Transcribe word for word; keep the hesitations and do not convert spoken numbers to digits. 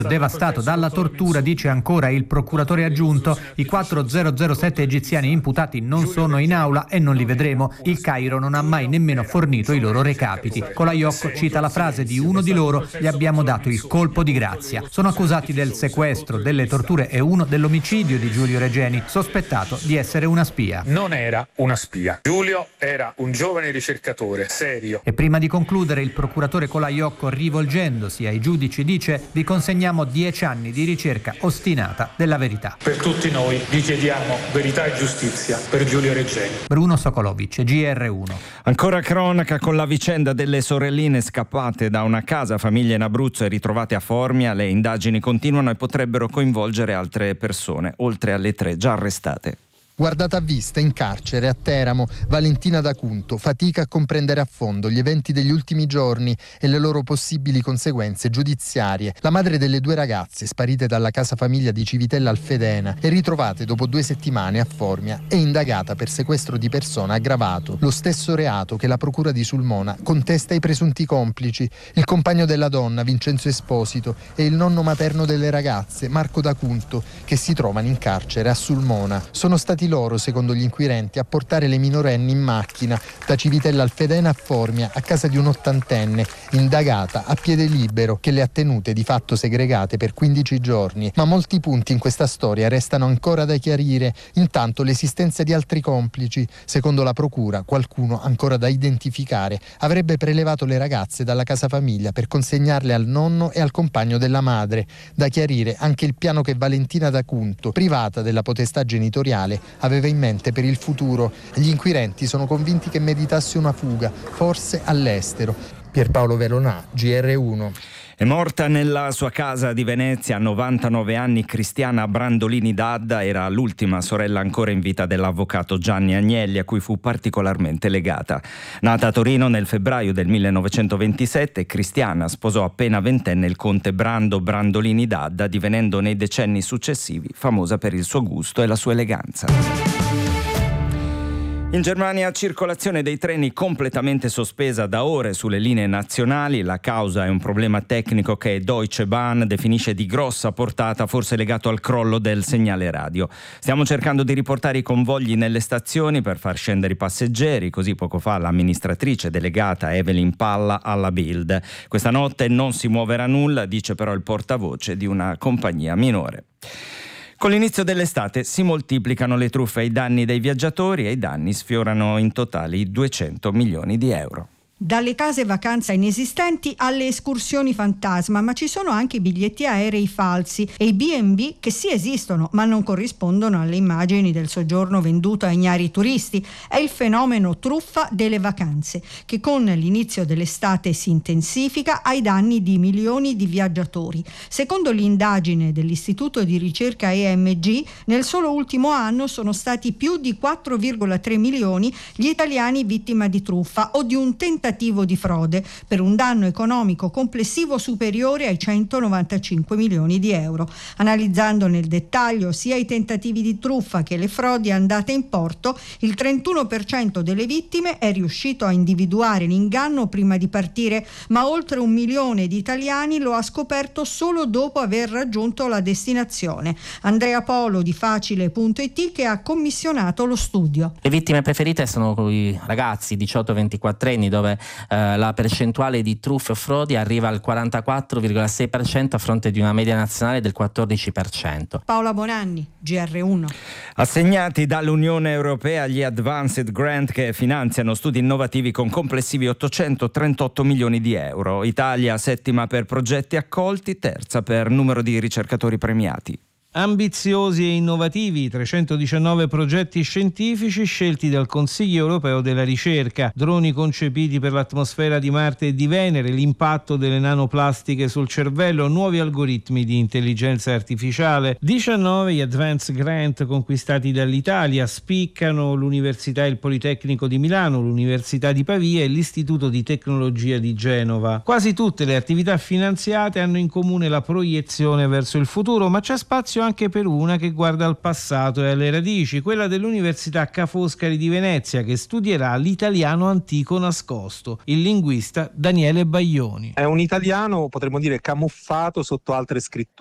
Devastato dalla tortura, dice ancora il procuratore aggiunto, i quattro zero zero sette egiziani imputati non sono in aula e non li vedremo. Il Cairo non ha mai nemmeno fornito i loro recapiti. Colaiocco cita la frase di uno di loro: gli abbiamo dato il colpo di grazia. Sono accusati del sequestro, delle torture e uno dell'omicidio di Giulio Regeni, sospettato di essere una spia. Non era una spia. Giulio era un giovane ricercatore serio. E prima di concludere, il procuratore Colaiocco, rivolgendosi ai giudici, dice: vi consegniamo dieci anni di ricerca ostinata della verità. Per tutti noi vi chiediamo verità e giustizia per Giulio Regeni. Bruno Sokolovic, G R uno. Ancora cronaca con la vicenda delle sorelline scappate da una casa famiglia in Abruzzo e ritrovate a Formia. Le indagini continuano e potrebbero coinvolgere altre persone, oltre alle tre già arrestate. Guardata a vista in carcere a Teramo, Valentina D'Acunto fatica a comprendere a fondo gli eventi degli ultimi giorni e le loro possibili conseguenze giudiziarie. La madre delle due ragazze sparite dalla casa famiglia di Civitella Alfedena e ritrovate dopo due settimane a Formia è indagata per sequestro di persona aggravato, lo stesso reato che la procura di Sulmona contesta ai presunti complici, il compagno della donna Vincenzo Esposito e il nonno materno delle ragazze Marco D'Acunto, che si trovano in carcere a Sulmona. Sono stati loro, secondo gli inquirenti, a portare le minorenni in macchina da Civitella Alfedena a Formia a casa di un'ottantenne indagata a piede libero, che le ha tenute di fatto segregate per quindici giorni. Ma molti punti in questa storia restano ancora da chiarire. Intanto l'esistenza di altri complici. Secondo la procura, qualcuno ancora da identificare avrebbe prelevato le ragazze dalla casa famiglia per consegnarle al nonno e al compagno della madre. Da chiarire anche il piano che Valentina D'Acunto, privata della potestà genitoriale, aveva in mente per il futuro. Gli inquirenti sono convinti che meditasse una fuga, forse all'estero. Pierpaolo Veronà, G R uno. È morta nella sua casa di Venezia a novantanove anni Cristiana Brandolini D'Adda. Era l'ultima sorella ancora in vita dell'avvocato Gianni Agnelli, a cui fu particolarmente legata. Nata a Torino nel febbraio del millenovecentoventisette, Cristiana sposò appena ventenne il conte Brando Brandolini D'Adda, divenendo nei decenni successivi famosa per il suo gusto e la sua eleganza. In Germania circolazione dei treni completamente sospesa da ore sulle linee nazionali. La causa è un problema tecnico che Deutsche Bahn definisce di grossa portata, forse legato al crollo del segnale radio. Stiamo cercando di riportare i convogli nelle stazioni per far scendere i passeggeri, così poco fa l'amministratrice delegata Evelyn Palla alla Bild. Questa notte non si muoverà nulla, dice però il portavoce di una compagnia minore. Con l'inizio dell'estate si moltiplicano le truffe ai danni dei viaggiatori e i danni sfiorano in totale i duecento milioni di euro. Dalle case vacanza inesistenti alle escursioni fantasma, ma ci sono anche i biglietti aerei falsi e i B and B che sì esistono ma non corrispondono alle immagini del soggiorno venduto ai ignari turisti. È il fenomeno truffa delle vacanze che con l'inizio dell'estate si intensifica ai danni di milioni di viaggiatori. Secondo l'indagine dell'Istituto di ricerca E M G, nel solo ultimo anno sono stati più di quattro virgola tre milioni gli italiani vittima di truffa o di un tentativo di frode, per un danno economico complessivo superiore ai centonovantacinque milioni di euro. Analizzando nel dettaglio sia i tentativi di truffa che le frodi andate in porto, il trentuno per cento delle vittime è riuscito a individuare l'inganno prima di partire, ma oltre un milione di italiani lo ha scoperto solo dopo aver raggiunto la destinazione. Andrea Polo di Facile punto it che ha commissionato lo studio. Le vittime preferite sono i ragazzi diciotto ventiquattro anni, dove eh, la percentuale di truffe e frodi arriva al quarantaquattro virgola sei per cento a fronte di una media nazionale del quattordici per cento. Paola Bonanni, G R uno. Assegnati dall'Unione Europea gli Advanced Grant, che finanziano studi innovativi con complessivi ottocentotrentotto milioni di euro. Italia settima per progetti accolti, terza per numero di ricercatori premiati. Ambiziosi e innovativi, trecentodiciannove progetti scientifici scelti dal Consiglio europeo della ricerca, droni concepiti per l'atmosfera di Marte e di Venere, l'impatto delle nanoplastiche sul cervello, nuovi algoritmi di intelligenza artificiale. diciannove gli Advanced Grant conquistati dall'Italia, spiccano l'Università e il Politecnico di Milano, l'Università di Pavia e l'Istituto di Tecnologia di Genova. Quasi tutte le attività finanziate hanno in comune la proiezione verso il futuro, ma c'è spazio spazio anche per una che guarda al passato e alle radici, quella dell'Università Ca' Foscari di Venezia, che studierà l'italiano antico nascosto, il linguista Daniele Baglioni. È un italiano, potremmo dire, camuffato sotto altre scritture.